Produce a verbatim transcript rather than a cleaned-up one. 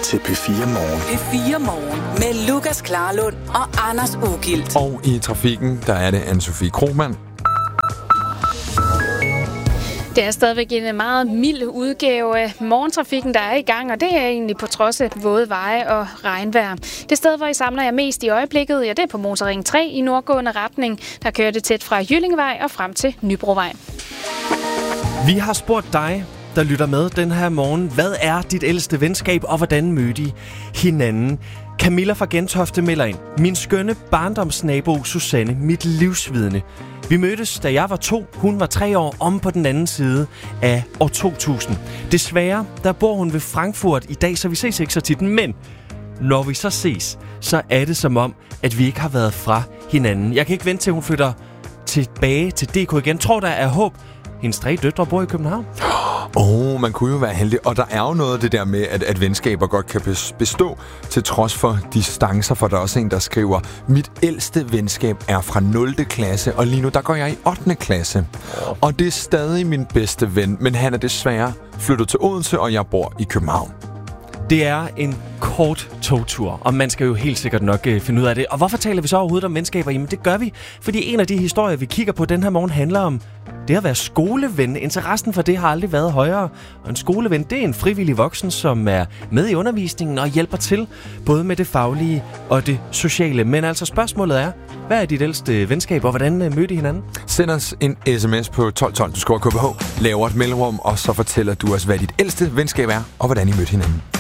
til P fire Morgen. P fire Morgen med Lukas Klarlund og Anders Ugilt. Og i trafikken, der er det Anne-Sophie Krogmann. Det er stadigvæk en meget mild udgave af morgentrafikken, der er i gang, og det er egentlig på trods af våde veje og regnvejr. Det sted, hvor I samler jer mest i øjeblikket, ja, det er på Motorring tre i nordgående retning. Der kører det tæt fra Jyllingevej og frem til Nybrovej. Vi har spurgt dig, der lytter med den her morgen, hvad er dit ældste venskab, og hvordan mødte I hinanden? Camilla fra Gentofte melder ind. Min skønne barndomsnabo Susanne, mit livsvidne. Vi mødtes, da jeg var to, hun var tre år, om på den anden side af år to tusind. Desværre, der bor hun ved Frankfurt i dag, så vi ses ikke så tit. Men når vi så ses, så er det som om, at vi ikke har været fra hinanden. Jeg kan ikke vente til, hun flytter tilbage til D K igen. Tror der er håb. Hendes tre døtre bor i København. Åh, oh, man kunne jo være heldig. Og der er jo noget af det der med, at, at venskaber godt kan bestå, til trods for distancer, for der er også en, der skriver, mit ældste venskab er fra nul klasse, og lige nu, der går jeg i ottende klasse. Og det er stadig min bedste ven, men han er desværre flyttet til Odense, og jeg bor i København. Det er en kort togtur, og man skal jo helt sikkert nok øh, finde ud af det. Og hvorfor taler vi så overhovedet om venskaber? Jamen det gør vi, fordi en af de historier, vi kigger på den her morgen, handler om det at være skoleven. Interessen for det har aldrig været højere. Og en skoleven, det er en frivillig voksen, som er med i undervisningen og hjælper til, både med det faglige og det sociale. Men altså spørgsmålet er, hvad er dit ældste venskab, og hvordan øh, mødte I hinanden? Send os en sms på tolv tolv, du skriver K B H, laver et mellemrum, og så fortæller du os, hvad dit ældste venskab er, og hvordan I mødte hinanden.